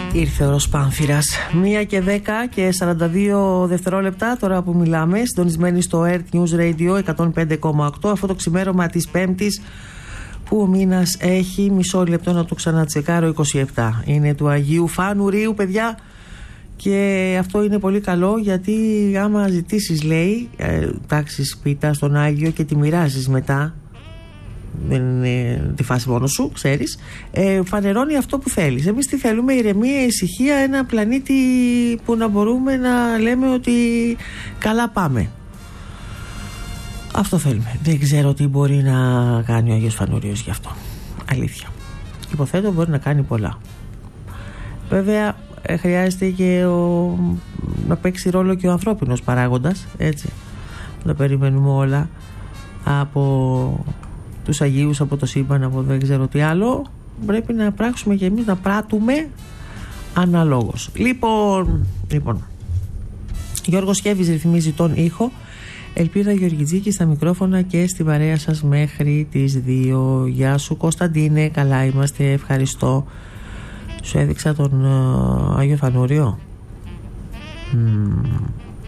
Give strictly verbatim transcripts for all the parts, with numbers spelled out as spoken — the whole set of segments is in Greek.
Ήρθε ο Ροσπάνθυρας. Μία και δέκα και σαράντα δύο δευτερόλεπτα τώρα που μιλάμε, συντονισμένοι στο Earth News Radio εκατόν πέντε κόμμα οκτώ. Αυτό το ξημέρωμα της Πέμπτης που ο μήνας έχει, μισό λεπτό να το ξανατσεκάρω, είκοσι επτά. Είναι του Αγίου Φανουρίου, παιδιά. Και αυτό είναι πολύ καλό, γιατί άμα ζητήσεις, λέει, ε, τάξεις πίτα στον Άγιο και τη μοιράζεις μετά, δεν είναι τη φάση μόνο σου, ξέρεις, ε, φανερώνει αυτό που θέλεις. Εμείς τι θέλουμε? Ηρεμία, ησυχία, ένα πλανήτη που να μπορούμε να λέμε ότι καλά πάμε. Αυτό θέλουμε. Δεν ξέρω τι μπορεί να κάνει ο Άγιος Φανουριος γι' αυτό, αλήθεια. Υποθέτω μπορεί να κάνει πολλά. Βέβαια ε, χρειάζεται και ο, να παίξει ρόλο και ο ανθρώπινος παράγοντας, έτσι. Να περιμένουμε όλα από τους Αγίους, από το σύμπαν, από δεν ξέρω τι άλλο. Πρέπει να πράξουμε και εμείς, να πράττουμε αναλόγως. Λοιπόν, λοιπόν Γιώργος Σκεύης ρυθμίζει τον ήχο. Ελπίδα Γεωργιτζίκη στα μικρόφωνα και στην παρέα σας μέχρι τις δύο. Γεια σου Κωνσταντίνε, καλά είμαστε, ευχαριστώ. Σου έδειξα τον uh, Άγιο Φανούριο. Mm.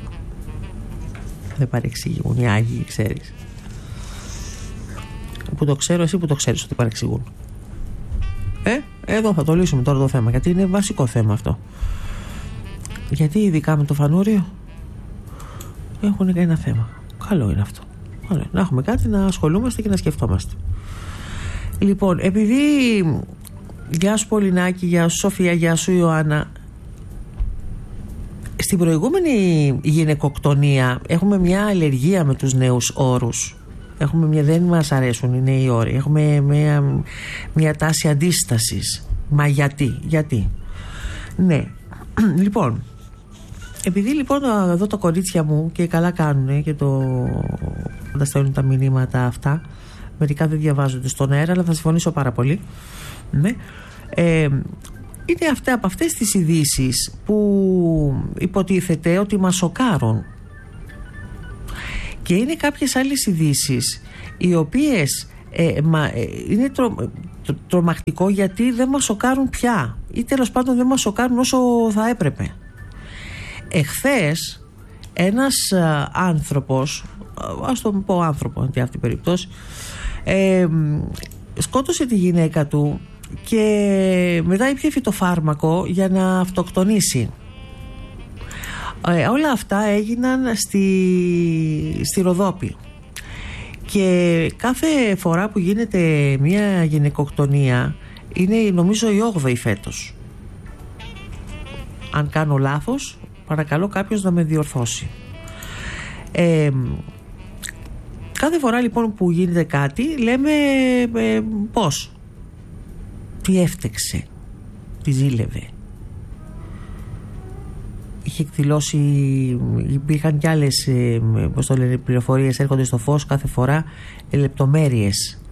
Δεν παρεξηγούν οι Άγιοι, ξέρεις. Που το ξέρω, εσύ που το ξέρεις ότι παρεξηγούν. Ε, εδώ θα το λύσουμε τώρα το θέμα, γιατί είναι βασικό θέμα αυτό. Γιατί ειδικά με το Φανούριο έχουν ένα θέμα. Καλό είναι αυτό. Καλό. Να έχουμε κάτι να ασχολούμαστε και να σκεφτόμαστε. Λοιπόν, επειδή... Γεια σου Πολυνάκη, γεια σου Σοφία, γεια σου Ιωάννα. Στην προηγούμενη γυναικοκτονία έχουμε μια αλλεργία με τους νέους όρους. Έχουμε μια, δεν μας αρέσουν οι νέοι όροι. Έχουμε μια, μια τάση αντίστασης. Μα γιατί, γιατί. Ναι. Λοιπόν, επειδή λοιπόν εδώ τα κορίτσια μου και καλά κάνουν και το στέλνουν τα μηνύματα αυτά, μερικά δεν διαβάζονται στον αέρα, αλλά θα συμφωνήσω πάρα πολύ. Ναι. Ε, είναι αυτά από αυτές τις ειδήσεις που υποτίθεται ότι μας σοκάρουν, και είναι κάποιες άλλες ειδήσεις οι οποίες ε, μα, ε, είναι τρο, τρο, τρομακτικό, γιατί δεν μας σοκάρουν πια, ή τέλος πάντων δεν μας σοκάρουν όσο θα έπρεπε. Εχθές ένας α, άνθρωπος, ας το πω άνθρωπο αντί αυτή την περίπτωση, ε, σκότωσε τη γυναίκα του και μετά ήπιε φυτοφάρμακο για να αυτοκτονήσει. Ε, όλα αυτά έγιναν στη, στη Ροδόπη, και κάθε φορά που γίνεται μια γυναικοκτονία είναι νομίζω η όγδοη φέτος. Αν κάνω λάθος, παρακαλώ κάποιος να με διορθώσει. ε, Κάθε φορά λοιπόν που γίνεται κάτι λέμε ε, πώς, τι έφτεξε, τι ζήλευε. Είχε εκδηλώσει, υπήρχαν κι άλλες ε, πώς το λένε, πληροφορίες έρχονται στο φως κάθε φορά, ε, λεπτομέρειες.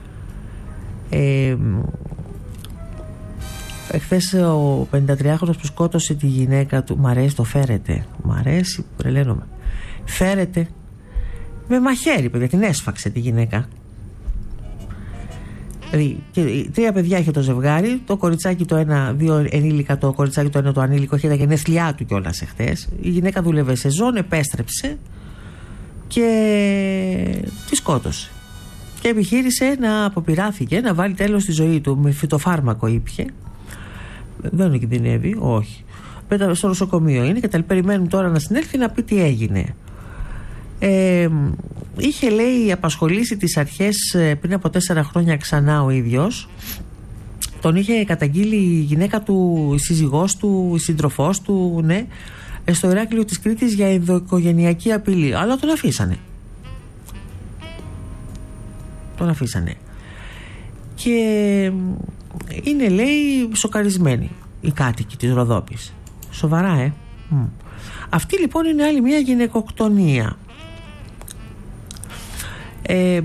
ε, Εχθές ο πενηντατριάχρονος που σκότωσε τη γυναίκα του, μ' αρέσει το φέρετε, μ' αρέσει, τρελαίνομαι, φέρετε με μαχαίρι, παιδιά, την έσφαξε τη γυναίκα. Δηλαδή, τρία παιδιά είχε το ζευγάρι, το κοριτσάκι το ένα, δύο ενήλικα, το κοριτσάκι το ένα το ανήλικο, είχε τα γενέθλιά του κιόλας εχθές. Η γυναίκα δούλευε σεζόν, επέστρεψε και τη σκότωσε. Και επιχείρησε να αποπειράθηκε να βάλει τέλος στη ζωή του, με φυτοφάρμακο ήπιε. Δεν κινδυνεύει, όχι. Πέτα στο νοσοκομείο είναι και τα περιμένουν τώρα να συνέλθει να πει τι έγινε. Ε, είχε, λέει, απασχολήσει τις αρχές πριν από τέσσερα χρόνια ξανά ο ίδιος. Τον είχε καταγγείλει η γυναίκα του, η σύζυγός του, η σύντροφός του, ναι, στο Ηράκλειο της Κρήτης για ενδοοικογενειακή απειλή, αλλά τον αφήσανε. Τον αφήσανε. Και είναι, λέει, σοκαρισμένοι οι κάτοικοι της Ροδόπης. Σοβαρά, ε. Mm. Αυτή λοιπόν είναι άλλη μια γυναικοκτονία. Ε,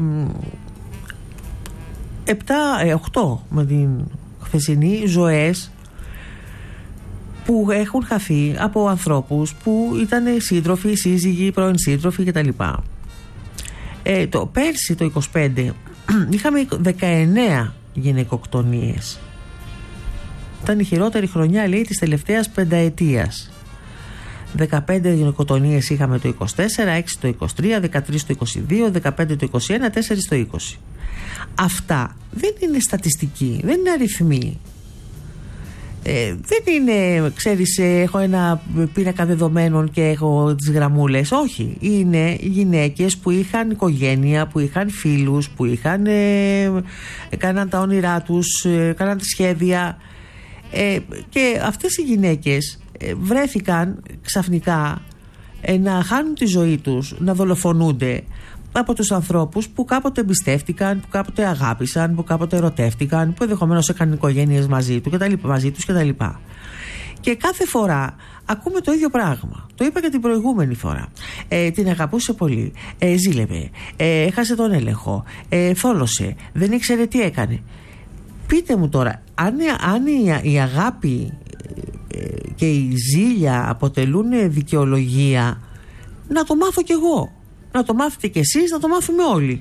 επτά, ε, οχτώ με την χθεσινή ζωές που έχουν χαθεί από ανθρώπους που ήταν σύντροφοι, σύζυγοι, πρώην σύντροφοι κτλ. Ε, το πέρσι το είκοσι πέντε είχαμε δεκαεννέα γυναικοκτονίες. Ήταν η χειρότερη χρονιά, λέει, της τελευταίας πενταετίας. δεκαπέντε γυναικοκτονίες είχαμε το είκοσι τέσσερα, έξι το είκοσι τρία, δεκατρία το είκοσι δύο, δεκαπέντε το είκοσι ένα, τέσσερα το είκοσι. Αυτά δεν είναι στατιστική, δεν είναι αριθμοί. Ε, δεν είναι, ξέρεις, έχω ένα πίνακα δεδομένων και έχω τις γραμμούλες. Όχι, είναι γυναίκες που είχαν οικογένεια, που είχαν φίλους, που είχαν ε, έκαναν τα όνειρά τους, έκαναν τη σχέδια, ε, και αυτές οι γυναίκες ε, βρέθηκαν ξαφνικά ε, να χάνουν τη ζωή τους, να δολοφονούνται από τους ανθρώπους που κάποτε εμπιστεύτηκαν, που κάποτε αγάπησαν, που κάποτε ερωτεύτηκαν, που ενδεχομένως έκαναν οικογένειες μαζί, του και μαζί τους κτλ. Και κάθε φορά ακούμε το ίδιο πράγμα. Το είπα και την προηγούμενη φορά. Ε, την αγαπούσε πολύ. Ε, ζήλευε. Ε, έχασε τον έλεγχο. Ε, θόλωσε. Δεν ήξερε τι έκανε. Πείτε μου τώρα, αν, αν η, η αγάπη ε, και η ζήλια αποτελούν δικαιολογία, να το μάθω κι εγώ. Να το μάθετε κι εσείς, να το μάθουμε όλοι.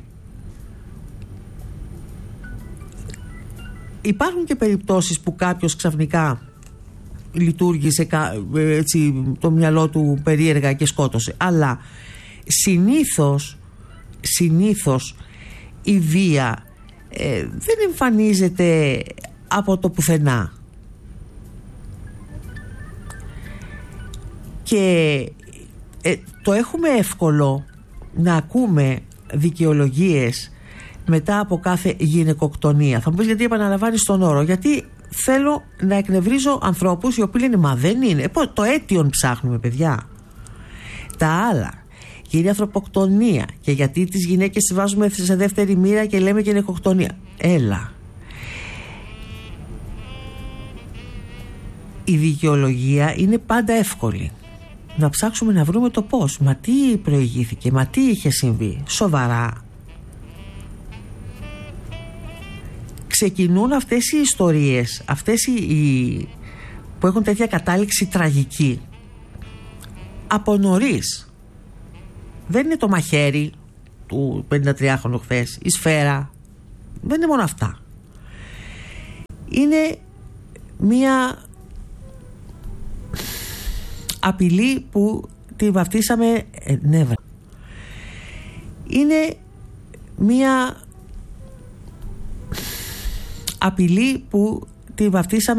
Υπάρχουν και περιπτώσεις που κάποιος ξαφνικά λειτουργήσε έτσι, το μυαλό του περίεργα και σκότωσε. Αλλά συνήθως, συνήθως η βία ε, δεν εμφανίζεται από το πουθενά. Και ε, το έχουμε εύκολο να ακούμε δικαιολογίες μετά από κάθε γυναικοκτονία. Θα μου πεις γιατί επαναλαμβάνεις τον όρο? Γιατί θέλω να εκνευρίζω ανθρώπους οι οποίοι λένε μα δεν είναι. Το αίτιον ψάχνουμε, παιδιά. Τα άλλα, κυρία ανθρωποκτονία, και γιατί τις γυναίκες τις βάζουμε σε δεύτερη μοίρα και λέμε γυναικοκτονία. Έλα. Η δικαιολογία είναι πάντα εύκολη. Να ψάξουμε να βρούμε το πώς. Μα τι προηγήθηκε, μα τι είχε συμβεί. Σοβαρά. Ξεκινούν αυτές οι ιστορίες, αυτές οι, οι, που έχουν τέτοια κατάληξη τραγική, από νωρίς. Δεν είναι το μαχαίρι του πενηντατριάχρονου χθες, η σφαίρα. Δεν είναι μόνο αυτά. Είναι μία απειλή που τη βαφτίσαμε ε, νεύρα. Είναι μία απειλή που τη βαφτίσαμε